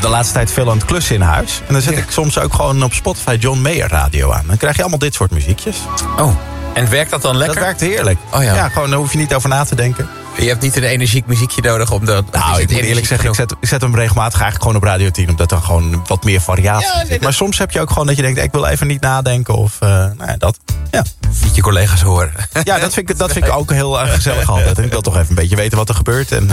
de laatste tijd veel aan het klussen in huis. En dan zet ik soms ook gewoon op Spotify John Mayer radio aan. Dan krijg je allemaal dit soort muziekjes. Oh, en werkt dat dan lekker? Dat werkt heerlijk. Oh ja. Gewoon, daar hoef je niet over na te denken. Je hebt niet een energiek muziekje nodig om dat... Nou, ik moet eerlijk zeggen, ik zet hem regelmatig eigenlijk gewoon op Radio 10. Omdat er gewoon wat meer variatie zit. Maar soms heb je ook gewoon dat je denkt, ik wil even niet nadenken. Of dat. Ja. Niet je collega's horen. Ja, dat vind ik ook heel gezellig altijd. En ik wil toch even een beetje weten wat er gebeurt. En,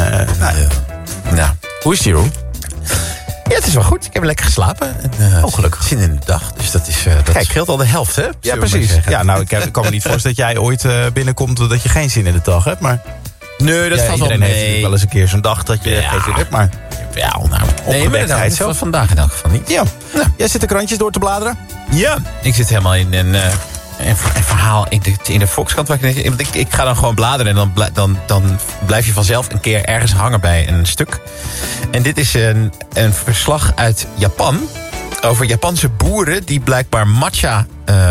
Hoe is het, Jeroen? Ja, het is wel goed. Ik heb lekker geslapen. En, gelukkig. Zin in de dag. Dus dat is Kijk, scheelt al de helft, hè? Ja, precies. Ja, nou, ik kan me niet voorstellen dat jij ooit binnenkomt dat je geen zin in de dag hebt. Maar nee, dat valt wel mee. Iedereen heeft natuurlijk wel eens een keer zo'n dag dat je geen zin hebt. Maar opgewektheid zo. Vandaag in elk geval niet. Ja. Jij zit de krantjes door te bladeren? Ja. Ik zit helemaal in een verhaal in de Volkskrant. Waar ik ga dan gewoon bladeren en dan blijf je vanzelf een keer ergens hangen bij een stuk. En dit is een verslag uit Japan. Over Japanse boeren die blijkbaar matcha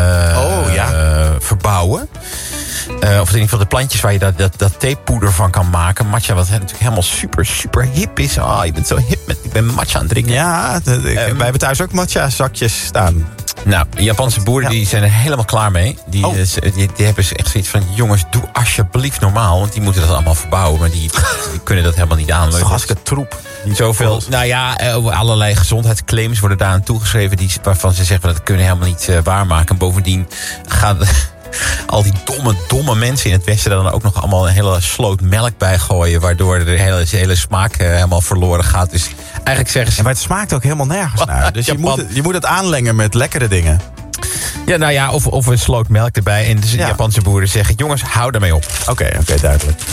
verbouwen. Of in ieder geval de plantjes waar je dat theepoeder van kan maken. Matcha, wat natuurlijk helemaal super, super hip is. Je bent zo hip ik ben matcha aan het drinken. Ja, wij hebben thuis ook matcha zakjes staan. Nou, de Japanse boeren die zijn er helemaal klaar mee. Die hebben echt zoiets van, jongens, doe alsjeblieft normaal. Want die moeten dat allemaal verbouwen. Maar die kunnen dat helemaal niet aan. Dat is toch hartstikke troep. Zoveel, allerlei gezondheidsclaims worden daaraan toegeschreven. Waarvan ze zeggen, dat kunnen we helemaal niet waarmaken. En bovendien gaan al die domme mensen in het Westen er dan ook nog allemaal een hele sloot melk bij gooien. Waardoor de hele smaak helemaal verloren gaat. Dus eigenlijk zeggen ze... Maar het smaakt ook helemaal nergens naar. Dus je moet het aanlengen met lekkere dingen. Ja, of een sloot melk erbij. En de Japanse boeren zeggen, jongens, hou daarmee op. Oké, duidelijk.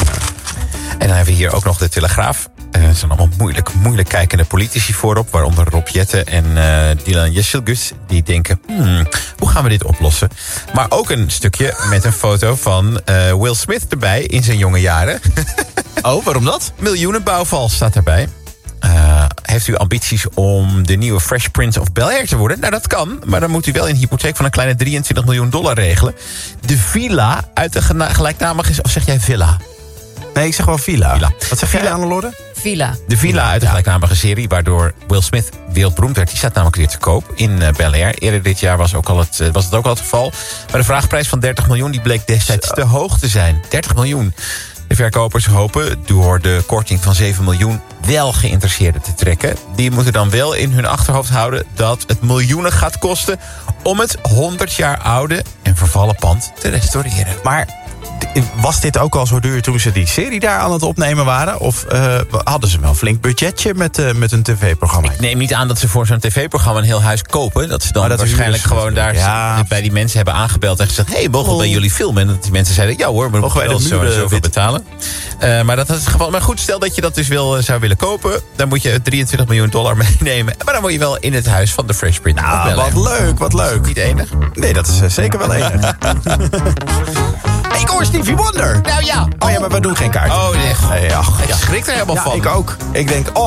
En dan hebben we hier ook nog de Telegraaf. Er zijn allemaal moeilijk kijkende politici voorop. Waaronder Rob Jetten en Dylan Jesselgus. Die denken, hoe gaan we dit oplossen? Maar ook een stukje met een foto van Will Smith erbij in zijn jonge jaren. Oh, waarom dat? Miljoenenbouwval staat erbij. Heeft u ambities om de nieuwe Fresh Prince of Bel-Air te worden? Nou, dat kan. Maar dan moet u wel een hypotheek van een kleine $23 miljoen regelen. De villa uit de gelijknamige... Of zeg jij villa? Nee, ik zeg wel villa. Wat zeg jij, Annelorde? Villa. De villa uit de gelijknamige serie, waardoor Will Smith wereldberoemd werd. Die staat namelijk weer te koop in Bel-Air. Eerder dit jaar was het ook al het geval. Maar de vraagprijs van 30 miljoen die bleek destijds te hoog te zijn. 30 miljoen. De verkopers hopen door de korting van 7 miljoen wel geïnteresseerden te trekken. Die moeten dan wel in hun achterhoofd houden dat het miljoenen gaat kosten om het 100 jaar oude en vervallen pand te restaureren. Maar was dit ook al zo duur toen ze die serie daar aan het opnemen waren? Of hadden ze wel een flink budgetje met een tv-programma? Ik neem niet aan dat ze voor zo'n tv-programma een heel huis kopen. Dat ze dan waarschijnlijk gewoon daar bij die mensen hebben aangebeld en gezegd, hey, mogen we bij jullie filmen? En dat die mensen zeiden, ja hoor, maar mogen wij zoveel betalen. Maar dat is het geval. Maar goed, stel dat je dat dus zou willen kopen, dan moet je $23 miljoen meenemen. Maar dan moet je wel in het huis van de Fresh Prince. Nou, wat leuk. Niet enig? Nee, dat is zeker wel enig. Ik hoor Stevie Wonder. Nou ja. Oh ja, maar we doen geen kaart. Oh nee. Nee, ik schrik er helemaal van. Ik ook. Ik denk,